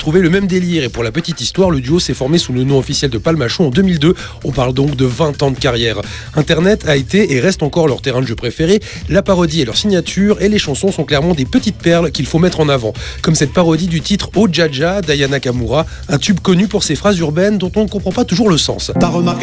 retrouver le même délire. Et pour la petite histoire, le duo s'est formé sous le nom officiel de Palmachon en 2002. On parle donc de 20 ans de carrière. Internet a été et reste encore leur terrain de jeu préféré. La parodie est leur signature et les chansons sont clairement des petites perles qu'il faut mettre en avant. Comme cette parodie du titre Oh Jaja d'Aya Nakamura, un tube connu pour ses phrases urbaines dont on ne comprend pas toujours le sens. T'as remarqué